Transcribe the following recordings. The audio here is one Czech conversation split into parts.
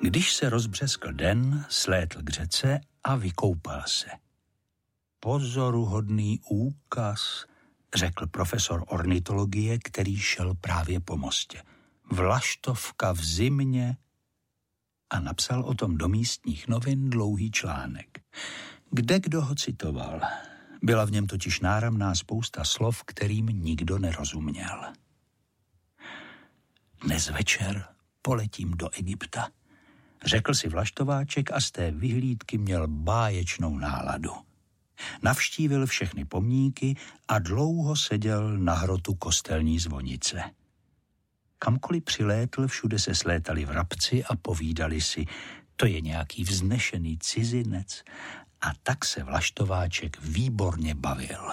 Když se rozbřeskl den, slétl k řece a vykoupal se. Pozoruhodný úkaz, řekl profesor ornitologie, který šel právě po mostě. Vlaštovka v zimě, a napsal o tom do místních novin dlouhý článek. Kde kdo ho citoval. Byla v něm totiž náramná spousta slov, kterým nikdo nerozuměl. Dnes večer poletím do Egypta, řekl si Vlaštováček a z té vyhlídky měl báječnou náladu. Navštívil všechny pomníky a dlouho seděl na hrotu kostelní zvonice. Kamkoliv přilétl, všude se slétali vrabci a povídali si, to je nějaký vznešený cizinec, a tak se Vlaštováček výborně bavil.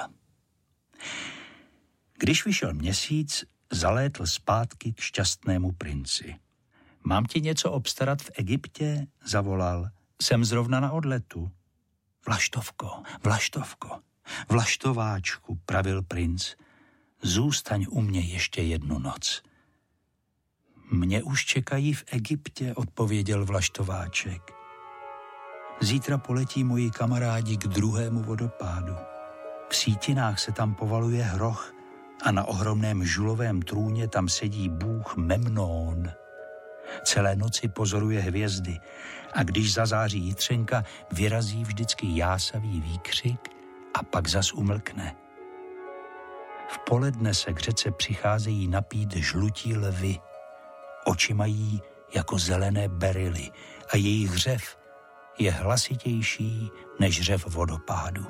Když vyšel měsíc, zalétl zpátky k šťastnému princi. Mám ti něco obstarat v Egyptě? Zavolal. Jsem zrovna na odletu. Vlaštovko, Vlaštováčku, pravil princ, zůstaň u mě ještě jednu noc. Mě už čekají v Egyptě, odpověděl Vlaštováček. Zítra poletí moji kamarádi k druhému vodopádu. V sítinách se tam povaluje hroch a na ohromném žulovém trůně tam sedí bůh Memnón. Celé noci pozoruje hvězdy a když zazáří jitřenka, vyrazí vždycky jásavý výkřik a pak zas umlkne. V poledne se k řece přicházejí napít žlutí lvy. Oči mají jako zelené beryly a jejich řev je hlasitější než řev vodopádu.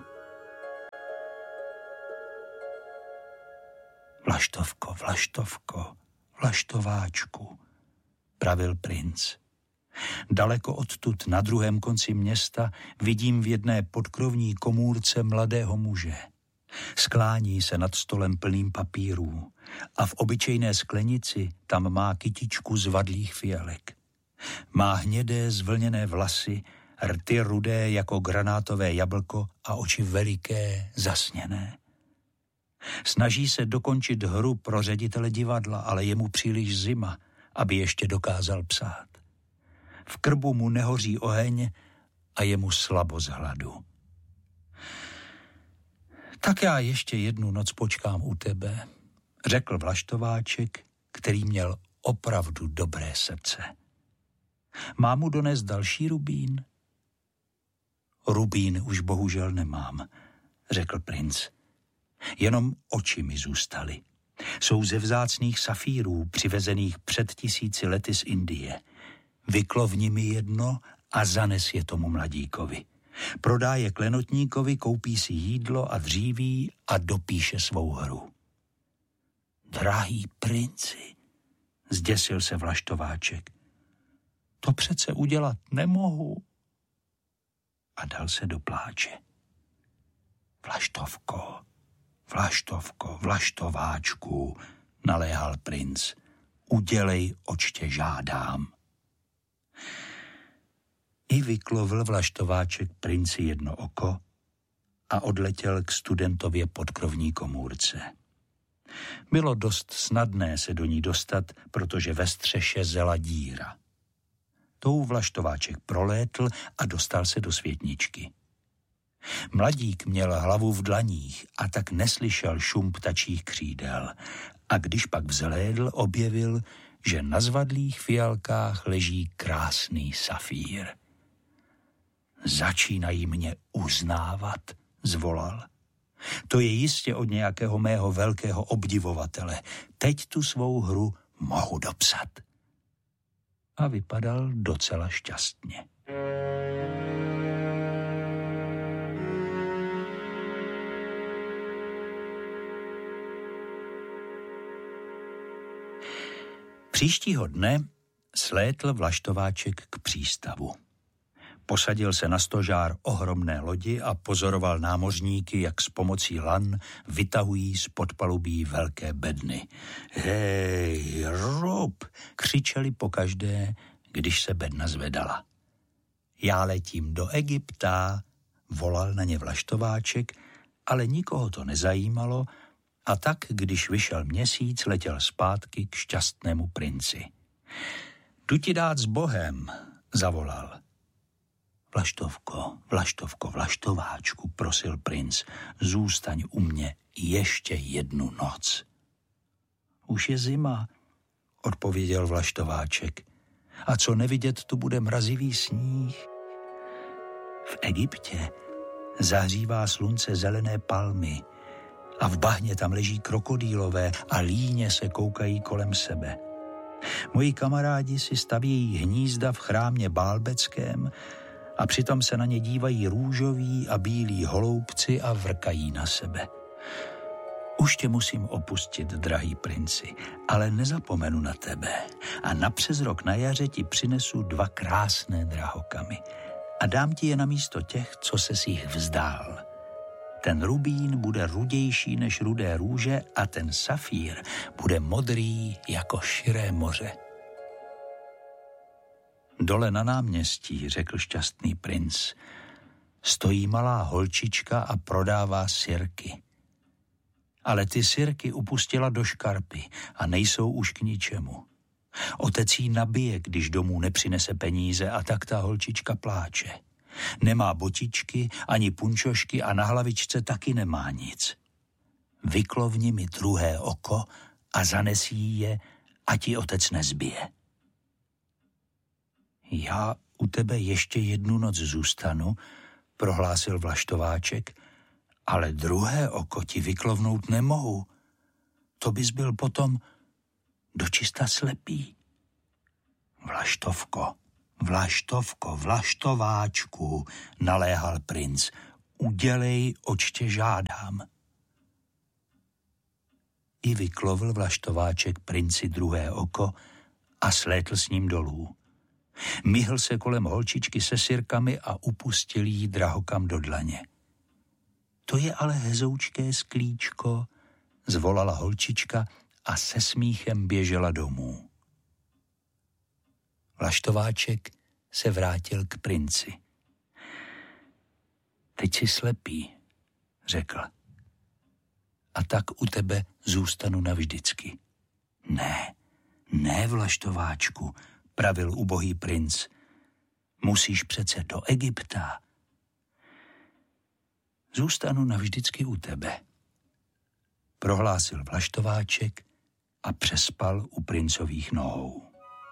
Vlaštovko, Vlaštováčku, pravil princ. Daleko odtud na druhém konci města vidím v jedné podkrovní komůrce mladého muže. Sklání se nad stolem plným papírů a v obyčejné sklenici tam má kytičku z vadlých fialek. Má hnědé zvlněné vlasy, rty rudé jako granátové jablko a oči veliké, zasněné. Snaží se dokončit hru pro ředitele divadla, ale je mu příliš zima, aby ještě dokázal psát. V krbu mu nehoří oheň a je mu slabo z hladu. Tak já ještě jednu noc počkám u tebe, řekl Vlaštováček, který měl opravdu dobré srdce. Mám mu donést další rubín? Rubín už bohužel nemám, řekl princ. Jenom oči mi zůstaly. Jsou ze vzácných safírů, přivezených před 1000 lety z Indie. Vyklovni mi jedno a zanes je tomu mladíkovi. Prodá je klenotníkovi, koupí si jídlo a dříví a dopíše svou hru. Drahý princi, zděsil se Vlaštováček, to přece udělat nemohu. A dal se do pláče. Vlaštováčku, naléhal princ, udělej, oč tě žádám. I vyklovil Vlaštováček princi jedno oko a odletěl k studentově podkrovní komůrce. Bylo dost snadné se do ní dostat, protože ve střeše zela díra. Tou Vlaštováček prolétl a dostal se do světničky. Mladík měl hlavu v dlaních a tak neslyšel šum ptačích křídel. A když pak vzhlédl, objevil, že na zvadlých fialkách leží krásný safír. Začínají mě uznávat, zvolal. To je jistě od nějakého mého velkého obdivovatele. Teď tu svou hru mohu dopsat. A vypadal docela šťastně. Příštího dne slétl Vlaštováček k přístavu. Posadil se na stožár ohromné lodi a pozoroval námořníky, jak s pomocí lan vytahují z podpalubí velké bedny. Hej, rob, křičeli pokaždé, když se bedna zvedala. Já letím do Egypta, volal na ně Vlaštováček, ale nikoho to nezajímalo a tak, když vyšel měsíc, letěl zpátky k šťastnému princi. Jdu ti dát s Bohem, zavolal. Vlaštovko, Vlaštováčku, prosil princ, zůstaň u mě ještě jednu noc. Už je zima, odpověděl Vlaštováček. A co nevidět, tu bude mrazivý sníh. V Egyptě zahřívá slunce zelené palmy a v bahně tam leží krokodýlové a líně se koukají kolem sebe. Moji kamarádi si stavějí hnízda v chrámě Bálbeckém a přitom se na ně dívají růžoví a bílí holoubci a vrkají na sebe. Už tě musím opustit, drahý princi, ale nezapomenu na tebe a napřes rok na jaře ti přinesu 2 krásné drahokamy a dám ti je namísto těch, co ses jich vzdál. Ten rubín bude rudější než rudé růže a ten safír bude modrý jako širé moře. Dole na náměstí, řekl šťastný princ, stojí malá holčička a prodává sirky. Ale ty sirky upustila do škarpy a nejsou už k ničemu. Otec jí nabije, když domů nepřinese peníze a tak ta holčička pláče. Nemá botičky ani punčošky a na hlavičce taky nemá nic. Vyklovni mi druhé oko a zanes jí je, ať ji otec nezbije. Já u tebe ještě jednu noc zůstanu, prohlásil Vlaštováček, ale druhé oko ti vyklovnout nemohu. To bys byl potom dočista slepý. Vlaštovko, Vlaštováčku, naléhal princ, udělej, oč tě žádám. I vyklovl Vlaštováček princi druhé oko a slétl s ním dolů. Myhl se kolem holčičky se sirkami a upustil jí drahokam do dlaně. To je ale hezoučké sklíčko, zvolala holčička a se smíchem běžela domů. Vlaštováček se vrátil k princi. Teď jsi slepý, řekl. A tak u tebe zůstanu navždycky. Ne, Vlaštováčku, pravil ubohý princ. Musíš přece do Egypta. Zůstanu navždycky u tebe, prohlásil Vlaštováček a přespal u princových nohou.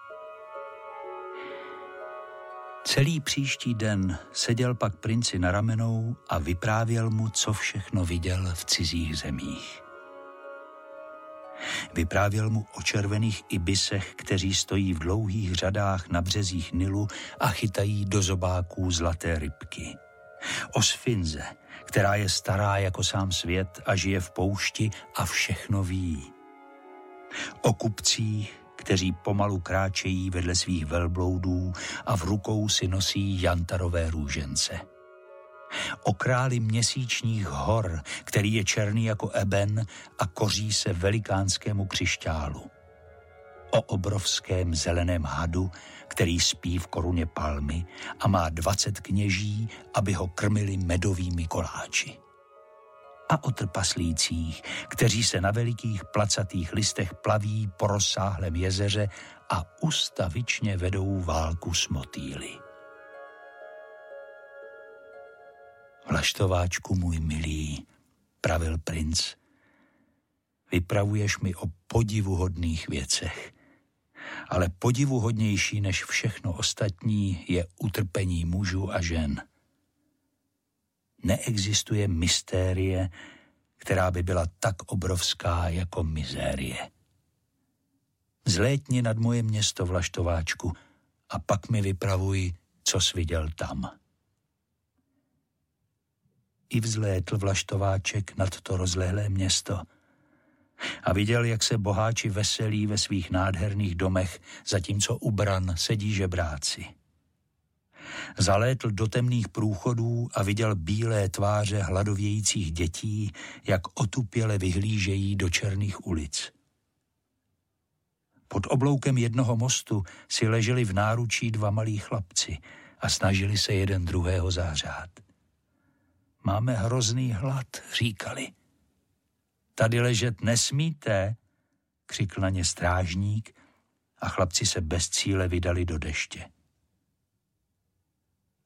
Celý příští den seděl pak princi na ramenou a vyprávěl mu, co všechno viděl v cizích zemích. Vyprávěl mu o červených ibisech, kteří stojí v dlouhých řadách na březích Nilu a chytají do zobáků zlaté rybky. O sfinze, která je stará jako sám svět a žije v poušti a všechno ví. O kupcích, kteří pomalu kráčejí vedle svých velbloudů a v rukou si nosí jantarové růžence. O králi měsíčních hor, který je černý jako eben a koří se velikánskému křišťálu. O obrovském zeleném hadu, který spí v koruně palmy a má 20 kněží, aby ho krmili medovými koláči. A o trpaslících, kteří se na velikých placatých listech plaví po rozsáhlém jezeře a ustavičně vedou válku s motýly. Vlaštováčku, můj milý, pravil princ, vypravuješ mi o podivuhodných věcech, ale podivuhodnější než všechno ostatní je utrpení mužů a žen. Neexistuje mystérie, která by byla tak obrovská jako mizérie. Zlétni nad moje město, Vlaštováčku, a pak mi vypravuj, co jsi viděl tam. I vzlétl Vlaštováček nad to rozlehlé město a viděl, jak se boháči veselí ve svých nádherných domech, zatímco u bran sedí žebráci. Zalétl do temných průchodů a viděl bílé tváře hladovějících dětí, jak otupěle vyhlížejí do černých ulic. Pod obloukem jednoho mostu si leželi v náručí 2 malí chlapci a snažili se jeden druhého zahřát. Máme hrozný hlad, říkali. Tady ležet nesmíte, křikl na ně strážník a chlapci se bez cíle vydali do deště.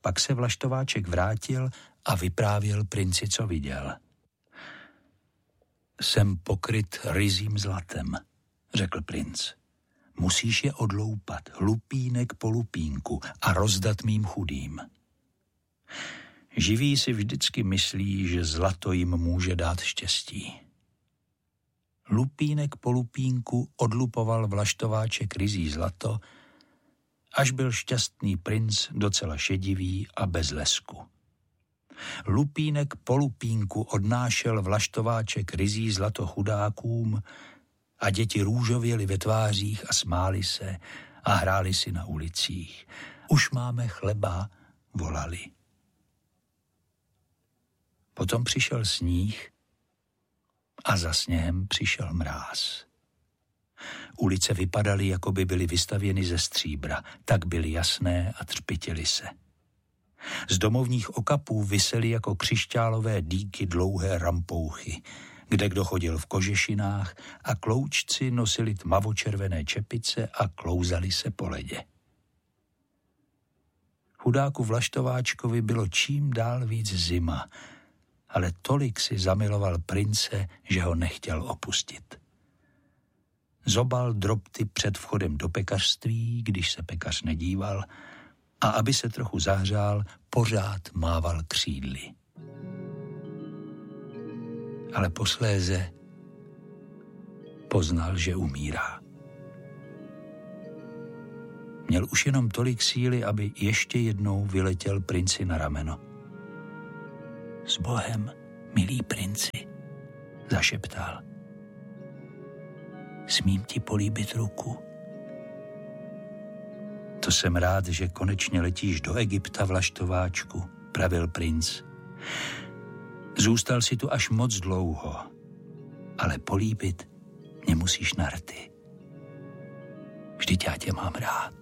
Pak se Vlaštováček vrátil a vyprávěl princi, co viděl. Jsem pokryt ryzím zlatem, řekl princ. Musíš je odloupat, lupínek po lupínku a rozdat mým chudým. Živí si vždycky myslí, že zlato jim může dát štěstí. Lupínek po lupínku odlupoval Vlaštováček ryzí zlato, až byl šťastný princ docela šedivý a bez lesku. Lupínek po lupínku odnášel Vlaštováček ryzí zlato chudákům a děti růžověly ve tvářích a smáli se a hráli si na ulicích. Už máme chleba, volali. Potom přišel sníh a za sněhem přišel mráz. Ulice vypadaly, jako by byly vystavěny ze stříbra, tak byly jasné a třpitily se. Z domovních okapů visely jako křišťálové dýky dlouhé rampouchy, kde kdo chodil v kožešinách a kloučci nosili tmavočervené čepice a klouzali se po ledě. Chudáku Vlaštováčkovi bylo čím dál víc zima, ale tolik si zamiloval prince, že ho nechtěl opustit. Zobal drobty před vchodem do pekařství, když se pekař nedíval, a aby se trochu zahřál, pořád mával křídly. Ale posléze poznal, že umírá. Měl už jenom tolik síly, aby ještě jednou vyletěl princi na rameno. S Bohem, milý princi, zašeptal. Smím ti políbit ruku? To jsem rád, že konečně letíš do Egypta, Vlaštováčku, pravil princ. Zůstal si tu až moc dlouho, ale políbit mě musíš na rty. Vždyť já tě mám rád.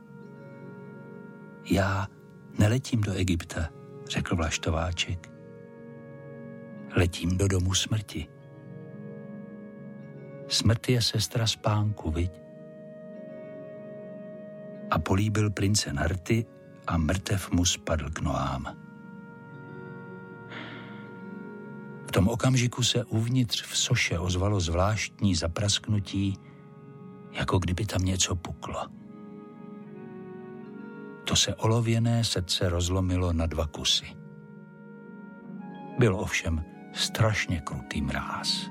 Já neletím do Egypta, řekl Vlaštováček. Letím do domu smrti. Smrt je sestra spánku, viď? A políbil prince na rty a mrtev mu spadl k nohám. V tom okamžiku se uvnitř v soše ozvalo zvláštní zaprasknutí, jako kdyby tam něco puklo. To se olověné srdce rozlomilo na 2 kusy. Byl ovšem strašně krutý mráz.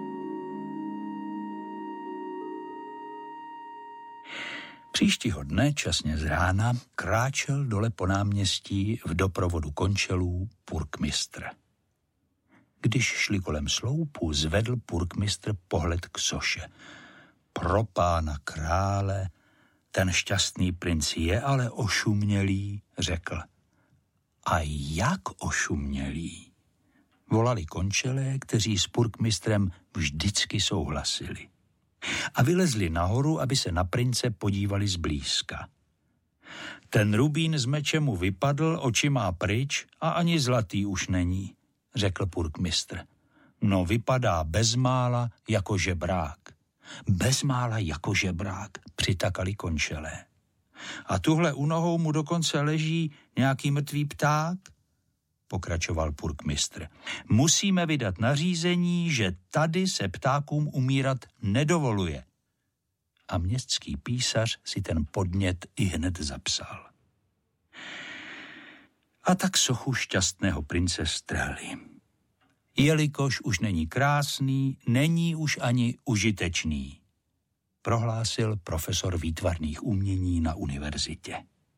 Příštího dne, časně z rána, kráčel dole po náměstí v doprovodu končelů purkmistr. Když šli kolem sloupu, zvedl purkmistr pohled k soše. Pro pána krále, ten šťastný princ je ale ošumělý, řekl. A jak ošumělý? Volali končelé, kteří s purkmistrem vždycky souhlasili. A vylezli nahoru, aby se na prince podívali zblízka. Ten rubín z meče mu vypadl, oči má pryč a ani zlatý už není, řekl purkmistr. No vypadá bezmála jako žebrák. Bezmála jako žebrák, přitakali končelé. A tuhle u nohou mu dokonce leží nějaký mrtvý pták, pokračoval purkmistr. Musíme vydat nařízení, že tady se ptákům umírat nedovoluje. A městský písař si ten podnět i hned zapsal. A tak sochu šťastného prince strhli. Jelikož už není krásný, není už ani užitečný, prohlásil profesor výtvarných umění na univerzitě.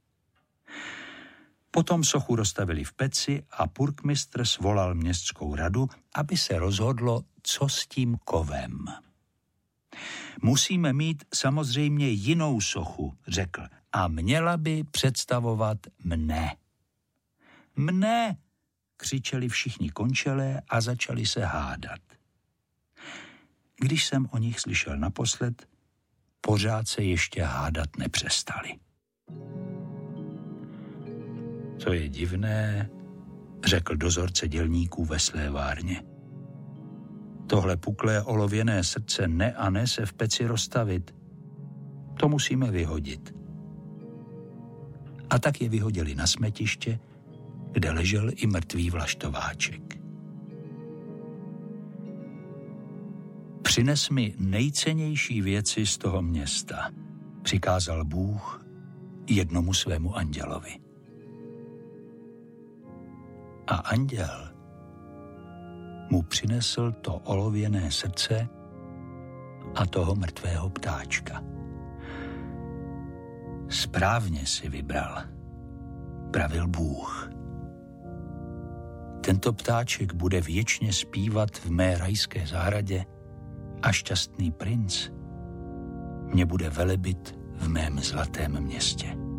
Potom sochu rozstavili v peci a purkmistr svolal městskou radu, aby se rozhodlo, co s tím kovem. Musíme mít samozřejmě jinou sochu, řekl, a měla by představovat mne. Mne, křičeli všichni končelé a začali se hádat. Když jsem o nich slyšel naposled, pořád se ještě hádat nepřestali. To je divné, řekl dozorce dělníků ve slévárně. Tohle puklé olověné srdce ne a ne se v peci rozstavit. To musíme vyhodit. A tak je vyhodili na smetiště, kde ležel i mrtvý vlaštováček. Přines mi nejcennější věci z toho města, přikázal Bůh jednomu svému andělovi. A anděl mu přinesl to olověné srdce a toho mrtvého ptáčka. Správně si vybral, pravil Bůh. Tento ptáček bude věčně zpívat v mé rajské zahradě a šťastný princ mě bude velebit v mém zlatém městě.